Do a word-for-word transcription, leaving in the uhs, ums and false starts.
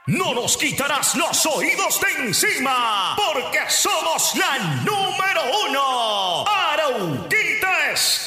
No nos quitarás los oídos de encima, porque somos la número uno. Arauquita Estéreo.